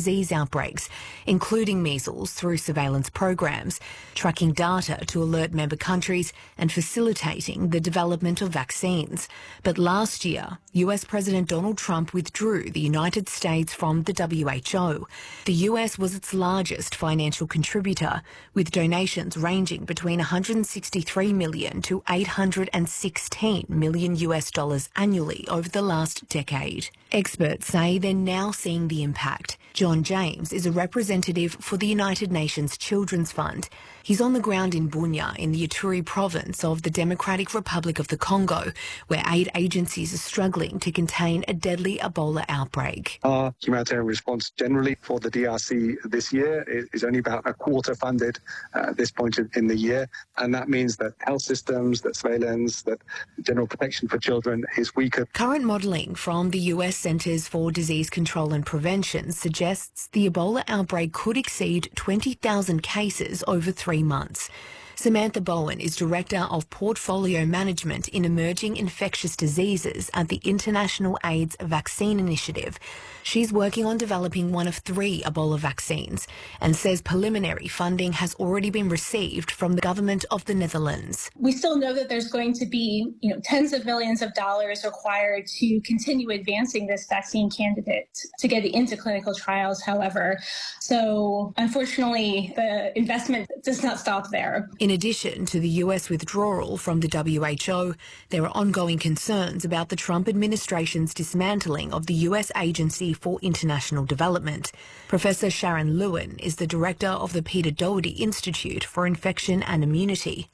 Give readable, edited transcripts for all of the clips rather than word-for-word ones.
disease outbreaks, including measles, through surveillance programs, tracking data to alert member countries and facilitating the development of vaccines. But last year, US President Donald Trump withdrew the United States from the WHO. The US was its largest financial contributor, with donations ranging between $163 million to $816 million US dollars annually over the last decade. Experts say they're now seeing the impact. John James is a representative for the United Nations Children's Fund. He's on the ground in Bunia in the Ituri province of the Democratic Republic of the Congo, where aid agencies are struggling to contain a deadly Ebola outbreak. Our humanitarian response generally for the DRC this year is only about a quarter funded at this point in the year, and that means that health systems, that surveillance, that general protection for children is weaker. Current modelling from the US Centres for Disease Control and Prevention suggests the Ebola outbreak could exceed 20,000 cases over 3 months. Samantha Bowen is Director of Portfolio Management in Emerging Infectious Diseases at the International AIDS Vaccine Initiative. She's working on developing one of 3 Ebola vaccines and says preliminary funding has already been received from the government of the Netherlands. We still know that there's going to be, tens of millions of dollars required to continue advancing this vaccine candidate to get it into clinical trials, however. So unfortunately, the investment does not stop there. In addition to the US withdrawal from the WHO, there are ongoing concerns about the Trump administration's dismantling of the US Agency for International Development. Professor Sharon Lewin is the director of the Peter Doherty Institute for Infection and Immunity.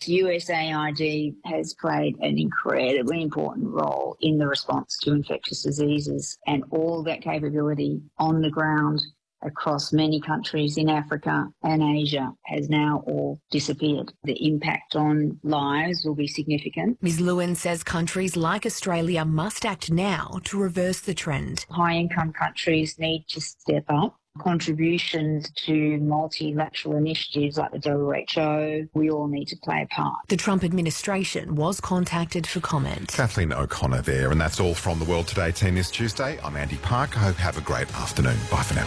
USAID has played an incredibly important role in the response to infectious diseases, and all that capability on the ground across many countries in Africa and Asia has now all disappeared. The impact on lives will be significant. Ms Lewin says countries like Australia must act now to reverse the trend. High-income countries need to step up. Contributions to multilateral initiatives like the WHO, we all need to play a part. The Trump administration was contacted for comment. Kathleen O'Connor there, and that's all from the World Today team this Tuesday. I'm Andy Park. I hope you have a great afternoon. Bye for now.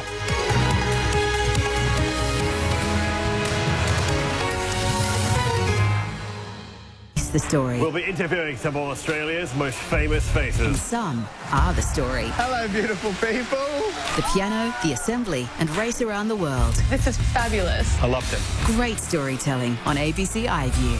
The story. We'll be interviewing some of Australia's most famous faces. And some are the story. Hello, beautiful people. The piano, the assembly, and race around the world. This is fabulous. I loved it. Great storytelling on ABC iView.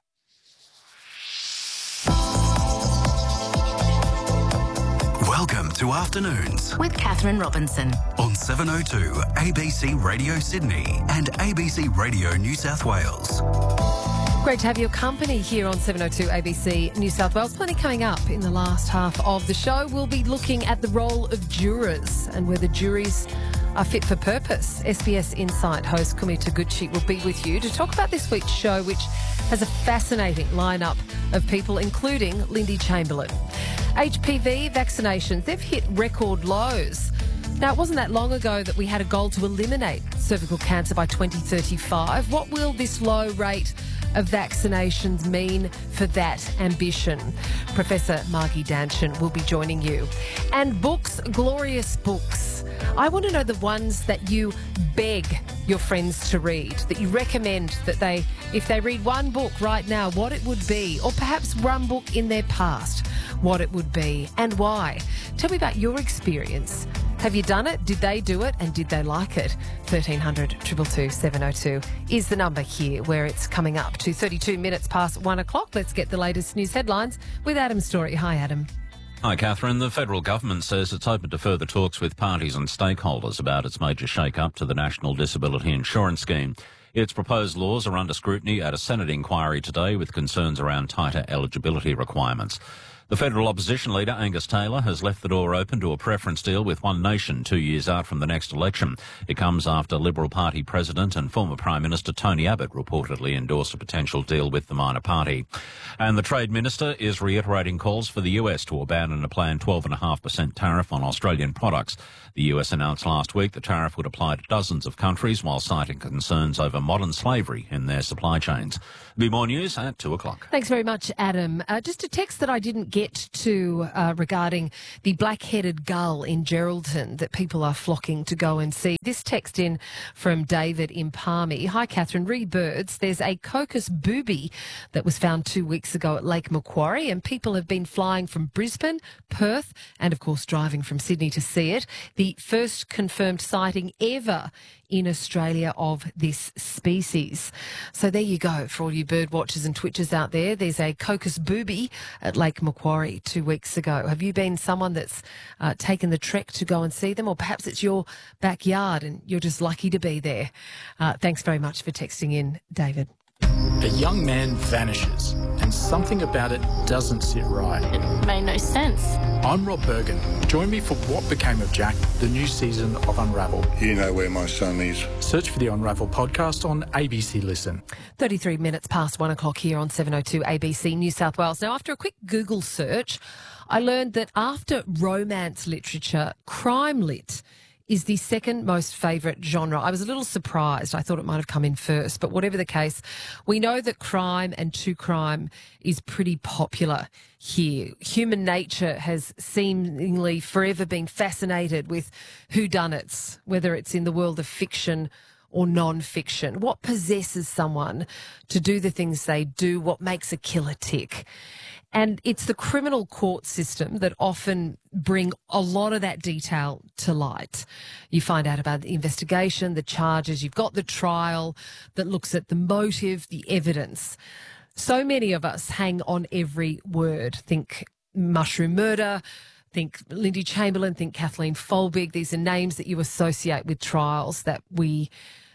Welcome to Afternoons with Catherine Robinson on 702 ABC Radio Sydney and ABC Radio New South Wales. Great to have your company here on 702 ABC New South Wales. Plenty coming up in the last half of the show. We'll be looking at the role of jurors and whether juries are fit for purpose. SBS Insight host Kumi Taguchi will be with you to talk about this week's show, which has a fascinating lineup of people, including Lindy Chamberlain. HPV vaccinations, they've hit record lows. Now, it wasn't that long ago that we had a goal to eliminate cervical cancer by 2035. What will this low rate of vaccinations mean for that ambition? Professor Margie Danchin will be joining you. And books, glorious books. I want to know the ones that you beg your friends to read, that you recommend that if they read one book right now, what it would be, or perhaps one book in their past, what it would be and why. Tell me about your experience. Have you done it? Did they do it? And did they like it? 1300 222 702 is the number here, where it's coming up to 32 minutes past 1 o'clock. Let's get the latest news headlines with Adam Story. Hi, Adam. Hi, Catherine. The federal government says it's open to further talks with parties and stakeholders about its major shake-up to the National Disability Insurance Scheme. Its proposed laws are under scrutiny at a Senate inquiry today, with concerns around tighter eligibility requirements. The federal opposition leader, Angus Taylor, has left the door open to a preference deal with One Nation 2 years out from the next election. It comes after Liberal Party President and former Prime Minister Tony Abbott reportedly endorsed a potential deal with the minor party. And the Trade Minister is reiterating calls for the US to abandon a planned 12.5% tariff on Australian products. The US announced last week the tariff would apply to dozens of countries while citing concerns over modern slavery in their supply chains. There'll be more news at 2 o'clock. Thanks very much, Adam. Just a text that I didn't get to regarding the black-headed gull in Geraldton that people are flocking to go and see. This text in from David in Palmy. Hi, Catherine. Birds. There's a Cocos booby that was found 2 weeks ago at Lake Macquarie, and people have been flying from Brisbane, Perth, and of course driving from Sydney to see it. The first confirmed sighting ever in Australia of this species. So there you go for all you bird watchers and twitchers out there. There's a Cocos booby at Lake Macquarie 2 weeks ago. Have you been someone that's taken the trek to go and see them, or perhaps it's your backyard and you're just lucky to be there? Thanks very much for texting in, David. A young man vanishes and something about it doesn't sit right. It made no sense. I'm Rob Bergen. Join me for What Became of Jack, the new season of Unravel. You know where my son is. Search for the Unravel podcast on ABC Listen. 33 minutes past 1 o'clock here on 702 ABC New South Wales. Now, after a quick Google search, I learned that after romance literature, crime lit is the second most favourite genre. I was a little surprised. I thought it might have come in first. But whatever the case, we know that crime and true crime is pretty popular here. Human nature has seemingly forever been fascinated with whodunits, whether it's in the world of fiction or non-fiction. What possesses someone to do the things they do? What makes a killer tick? And it's the criminal court system that often bring a lot of that detail to light. You find out about the investigation, the charges, you've got the trial that looks at the motive, the evidence. So many of us hang on every word. Think mushroom murder, think Lindy Chamberlain, think Kathleen Folbig. These are names that you associate with trials that we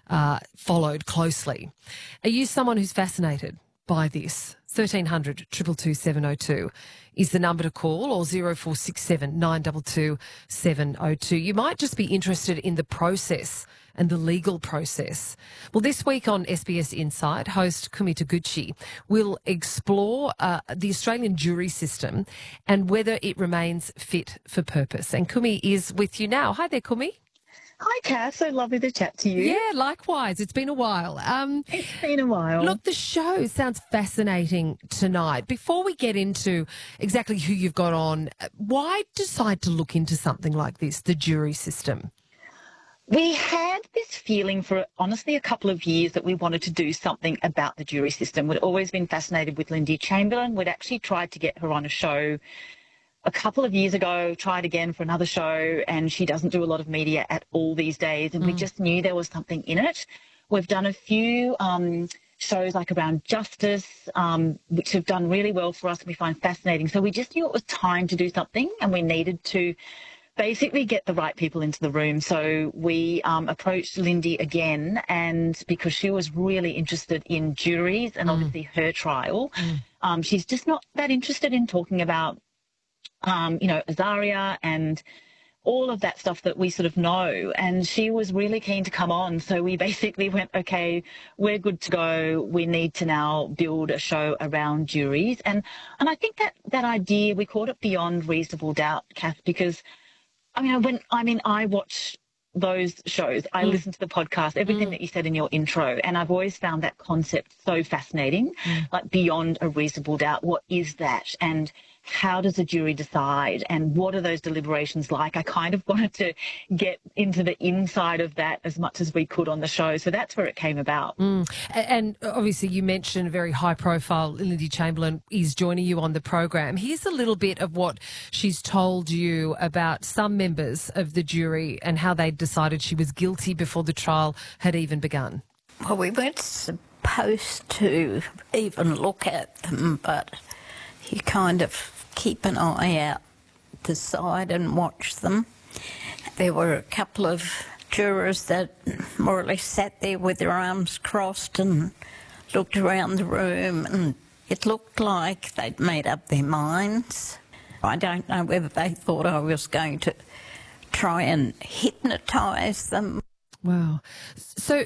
followed closely. Are you someone who's fascinated by this? 1300 222 702 is the number to call, or 0467 922 702. You might just be interested in the process and the legal process. Well, this week on SBS Insight, host Kumi Taguchi will explore the Australian jury system and whether it remains fit for purpose. And Kumi is with you now. Hi there, Kumi. Hi, Cass. So lovely to chat to you. Yeah, likewise. It's been a while. It's been a while. Look, the show sounds fascinating tonight. Before we get into exactly who you've got on, why decide to look into something like this, the jury system? We had this feeling for, honestly, a couple of years that we wanted to do something about the jury system. We'd always been fascinated with Lindy Chamberlain. We'd actually tried to get her on a show a couple of years ago, tried again for another show, and she doesn't do a lot of media at all these days, and we just knew there was something in it. We've done a few shows like around justice, which have done really well for us and we find fascinating. So we just knew it was time to do something, and we needed to basically get the right people into the room. So we approached Lindy again, and because she was really interested in juries and obviously her trial, she's just not that interested in talking about Azaria and all of that stuff that we sort of know. And she was really keen to come on. So we basically went, okay, we're good to go. We need to now build a show around juries. And I think that idea, we called it Beyond Reasonable Doubt, Kath, because I watch those shows. I listen to the podcast, everything that you said in your intro, and I've always found that concept so fascinating, like beyond a reasonable doubt. What is that? And how does a jury decide? And what are those deliberations like? I kind of wanted to get into the inside of that as much as we could on the show. So that's where it came about. And obviously you mentioned very high profile Lindy Chamberlain is joining you on the program. Here's a little bit of what she's told you about some members of the jury and how they decided she was guilty before the trial had even begun. Well, we weren't supposed to even look at them, but you kind of keep an eye out the side and watch them. There were a couple of jurors that more or less sat there with their arms crossed and looked around the room, and it looked like they'd made up their minds. I don't know whether they thought I was going to try and hypnotise them. Wow. So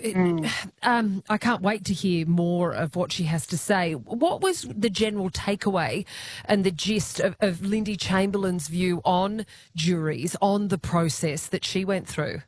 I can't wait to hear more of what she has to say. What was the general takeaway and the gist of Lindy Chamberlain's view on juries, on the process that she went through?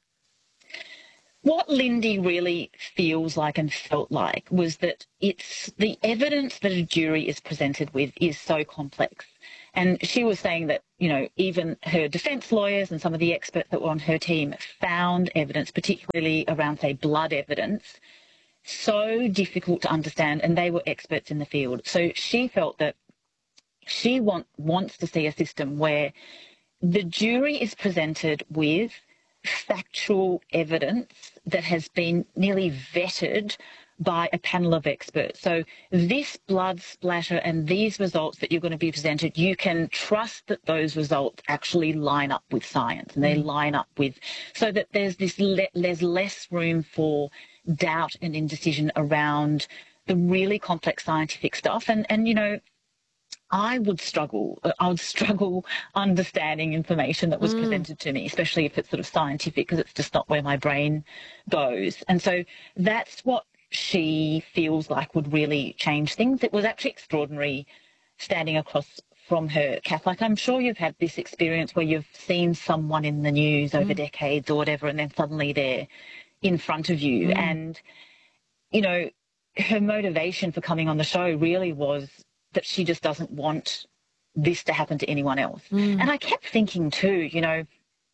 What Lindy really feels like and felt like was that it's the evidence that a jury is presented with is so complex. And she was saying that, you know, even her defence lawyers and some of the experts that were on her team found evidence, particularly around, say, blood evidence, so difficult to understand, and they were experts in the field. So she felt that she wants to see a system where the jury is presented with factual evidence that has been nearly vetted by a panel of experts. So this blood splatter and these results that you're going to be presented, you can trust that those results actually line up with science, and they line up with, so that there's there's less room for doubt and indecision around the really complex scientific stuff. And you know, I would struggle understanding information that was presented to me, especially if it's sort of scientific, because it's just not where my brain goes. And so that's what she feels like would really change things. It was actually extraordinary standing across from her, Kath. Like, I'm sure you've had this experience where you've seen someone in the news over decades or whatever, and then suddenly they're in front of you. And, you know, her motivation for coming on the show really was that she just doesn't want this to happen to anyone else. And I kept thinking too, you know,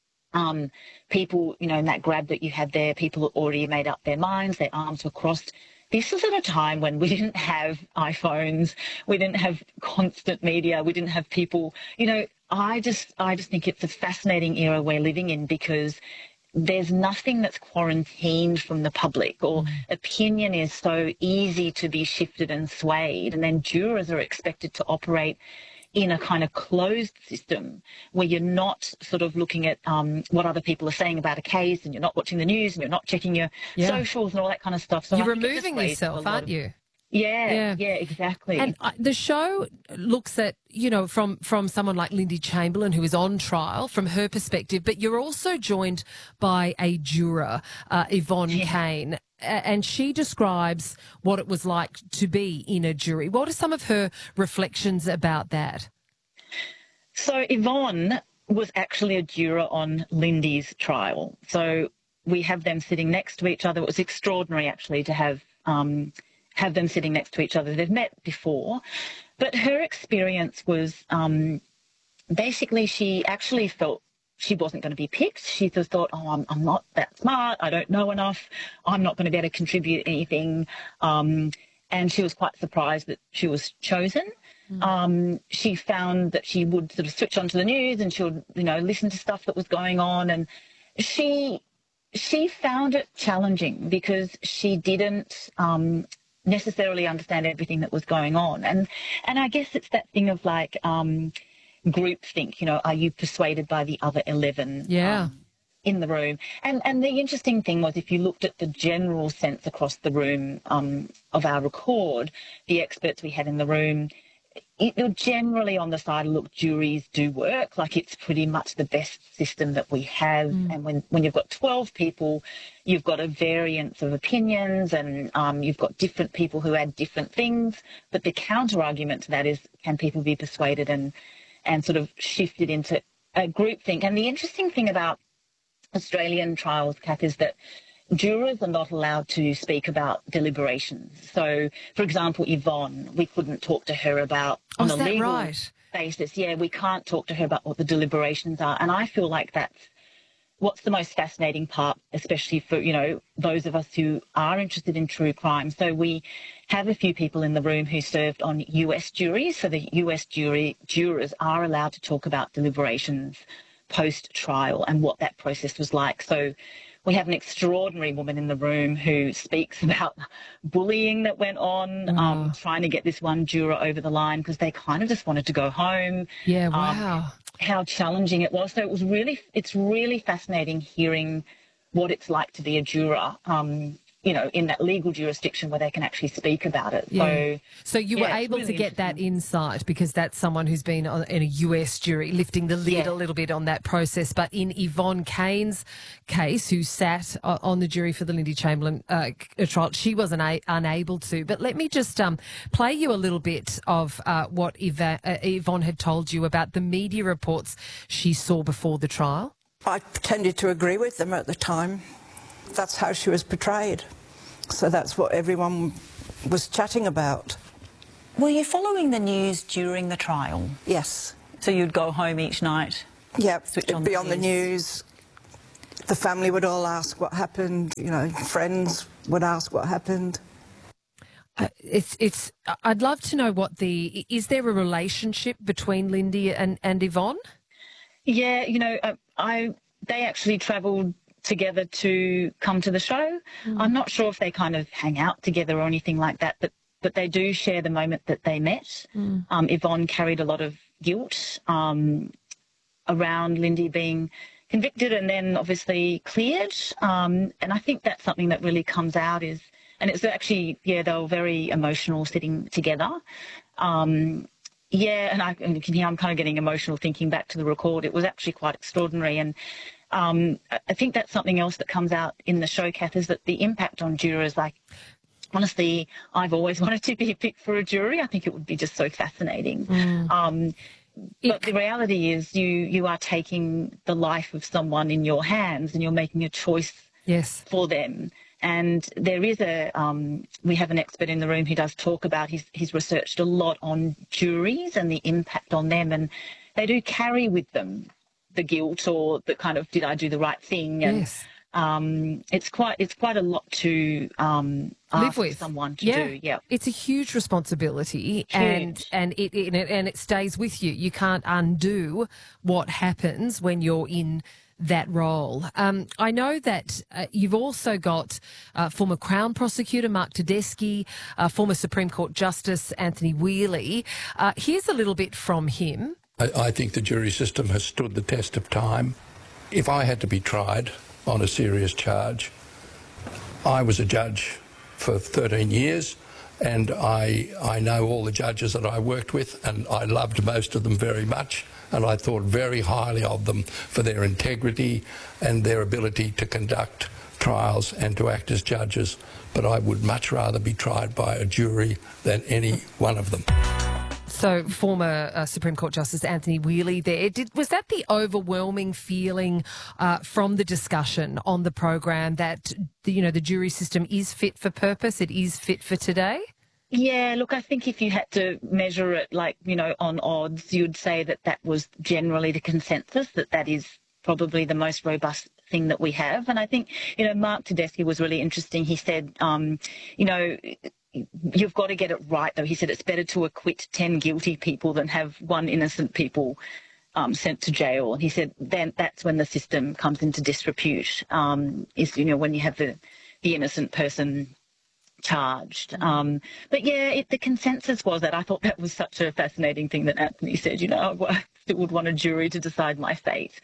people, you know, in that grab that you had there, people had already made up their minds, their arms were crossed. This was at a time when we didn't have iPhones, we didn't have constant media, we didn't have people, you know, I just think it's a fascinating era we're living in, because there's nothing that's quarantined from the public, or opinion is so easy to be shifted and swayed. And then jurors are expected to operate in a kind of closed system where you're not sort of looking at what other people are saying about a case, and you're not watching the news, and you're not checking your socials and all that kind of stuff. So you're removing yourself, aren't you? Yeah, exactly. And the show looks at, you know, from someone like Lindy Chamberlain, who is on trial, from her perspective, but you're also joined by a juror, Yvonne Kane, and she describes what it was like to be in a jury. What are some of her reflections about that? So Yvonne was actually a juror on Lindy's trial. So we have them sitting next to each other. It was extraordinary, actually, to have them sitting next to each other. They've met before, but her experience was basically she actually felt she wasn't going to be picked. She just thought, oh, I'm not that smart, I don't know enough, I'm not going to be able to contribute anything. And she was quite surprised that she was chosen. She found that she would sort of switch onto the news, and she would, you know, listen to stuff that was going on, and she found it challenging because she didn't necessarily understand everything that was going on. And I guess it's that thing of like groupthink, you know, are you persuaded by the other 11 in the room? And the interesting thing was, if you looked at the general sense across the room of our record, the experts we had in the room, it generally on the side, look, juries do work. Like, it's pretty much the best system that we have. And when you've got 12 people, you've got a variance of opinions, and you've got different people who add different things. But the counter argument to that is, can people be persuaded and sort of shifted into a groupthink? And the interesting thing about Australian trials, Kath, is that jurors are not allowed to speak about deliberations. So, for example, Yvonne, we couldn't talk to her about on a legal basis. Yeah, we can't talk to her about what the deliberations are. And I feel like that's what's the most fascinating part, especially for, you know, those of us who are interested in true crime. So we have a few people in the room who served on US juries. So the US jurors are allowed to talk about deliberations post-trial and what that process was like. So we have an extraordinary woman in the room who speaks about bullying that went on, trying to get this one juror over the line because they kind of just wanted to go home. Yeah, wow. How challenging it was. So it's really fascinating hearing what it's like to be a juror, you know, in that legal jurisdiction where they can actually speak about it. Yeah. So you were able to get that insight because that's someone who's been in a US jury, lifting the lid a little bit on that process. But in Yvonne Kane's case, who sat on the jury for the Lindy Chamberlain trial, she was unable to. But let me just play you a little bit of what Yvonne had told you about the media reports she saw before the trial. I tended to agree with them at the time. That's how she was portrayed. So that's what everyone was chatting about. Were you following the news during the trial? Yes. So you'd go home each night? Yep, switch it'd be on the news. The family would all ask what happened, you know, friends would ask what happened. I'd love to know is there a relationship between Lindy and Yvonne? Yeah, you know, they actually travelled together to come to the show. I'm not sure if they kind of hang out together or anything like that, but they do share the moment that they met. Yvonne carried a lot of guilt around Lindy being convicted and then obviously cleared. And I think that's something that really comes out and it's actually, yeah, they were very emotional sitting together. Yeah, and I'm kind of getting emotional thinking back to the record. It was actually quite extraordinary. And I think that's something else that comes out in the show, Kath, is that the impact on jurors, like, honestly, I've always wanted to be picked for a jury. I think it would be just so fascinating. But the reality is you are taking the life of someone in your hands and you're making a choice for them. And there is we have an expert in the room who does talk about, he's researched a lot on juries and the impact on them, and they do carry with them the guilt or the kind of, did I do the right thing? And it's quite a lot to live with someone to do. Yeah, it's a huge responsibility, and it stays with you. You can't undo what happens when you're in that role. I know that you've also got former Crown Prosecutor Mark Tedeschi, former Supreme Court Justice Anthony Whealy. Here's a little bit from him. I think the jury system has stood the test of time. If I had to be tried on a serious charge, I was a judge for 13 years and I know all the judges that I worked with, and I loved most of them very much, and I thought very highly of them for their integrity and their ability to conduct trials and to act as judges. But I would much rather be tried by a jury than any one of them. So former Supreme Court Justice Anthony Whealy there. Was that the overwhelming feeling from the discussion on the program that, the jury system is fit for purpose, it is fit for today? Yeah, look, I think if you had to measure it on odds, you'd say that was generally the consensus, that is probably the most robust thing that we have. And I think, Mark Tedeschi was really interesting. He said, you've got to get it right, though. He said it's better to acquit 10 guilty people than have one innocent people sent to jail. And he said then that's when the system comes into disrepute, when you have the innocent person charged. But yeah, the consensus was that. I thought that was such a fascinating thing that Anthony said, I still would want a jury to decide my fate.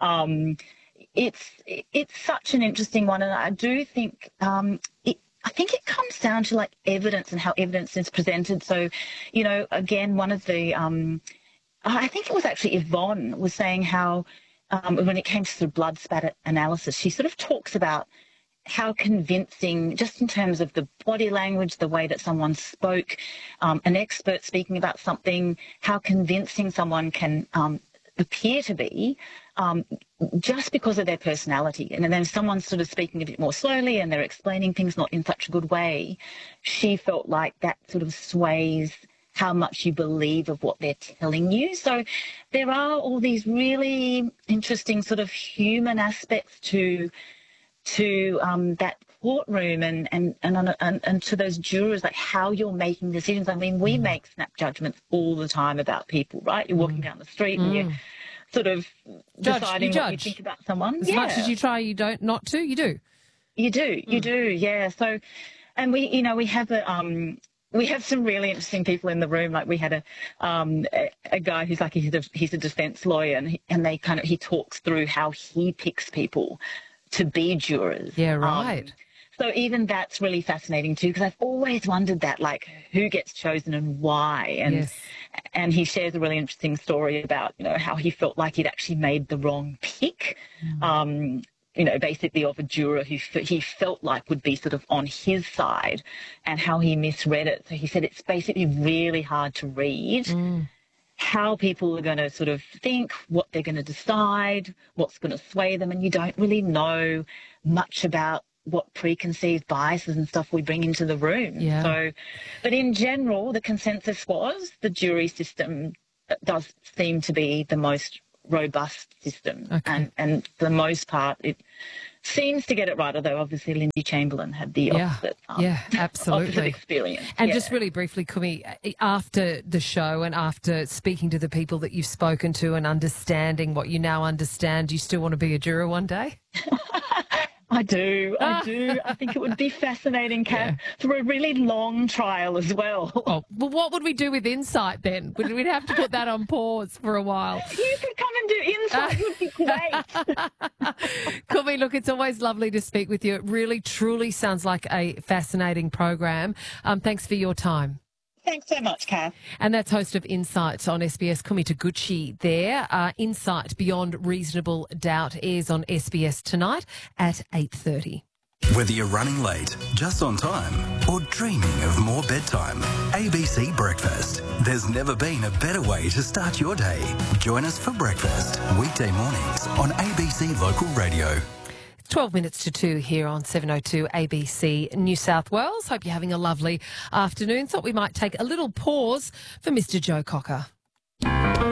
It's such an interesting one, and I do think I think it comes down to evidence and how evidence is presented. So, again, one of the, I think it was actually Yvonne was saying how when it came to the blood spatter analysis, she sort of talks about how convincing, just in terms of the body language, the way that someone spoke, an expert speaking about something, how convincing someone can appear to be just because of their personality. And then someone's sort of speaking a bit more slowly and they're explaining things not in such a good way. She felt like that sort of sways how much you believe of what they're telling you. So there are all these really interesting sort of human aspects to that courtroom and to those jurors, like how you're making decisions. I mean, we make snap judgments all the time about people, right? You're walking down the street and you're sort of deciding what you think about someone. As much as you try, you don't not to, you do. You do, yeah. So, and we have we have some really interesting people in the room. Like we had a guy who's he's a defence lawyer, and he talks through how he picks people to be jurors. Yeah, right. So even that's really fascinating too, because I've always wondered that, who gets chosen and why. And he shares a really interesting story about, how he felt like he'd actually made the wrong pick, basically of a juror who he felt like would be sort of on his side, and how he misread it. So he said it's basically really hard to read how people are going to sort of think, what they're going to decide, what's going to sway them, and you don't really know much about what preconceived biases and stuff we bring into the room. Yeah. So, but in general, the consensus was the jury system does seem to be the most robust system. Okay. And for the most part, it seems to get it right, although obviously Lindsay Chamberlain had the opposite, absolutely. opposite experience. And just really briefly, Kumi, after the show and after speaking to the people that you've spoken to and understanding what you now understand, do you still want to be a juror one day? I do. I think it would be fascinating, Kath, for a really long trial as well. Oh, well, what would we do with Insight then? We'd have to put that on pause for a while. You could come and do Insight. It would be great. Kumi, look, it's always lovely to speak with you. It really, truly sounds like a fascinating program. Thanks for your time. Thanks so much, Kath. And that's host of Insight on SBS, Kumi Taguchi there. Insight Beyond Reasonable Doubt is on SBS tonight at 8:30. Whether you're running late, just on time, or dreaming of more bedtime, ABC Breakfast. There's never been a better way to start your day. Join us for breakfast, weekday mornings on ABC Local Radio. 12 minutes to 2 here on 702 ABC New South Wales. Hope you're having a lovely afternoon. Thought we might take a little pause for Mr. Joe Cocker.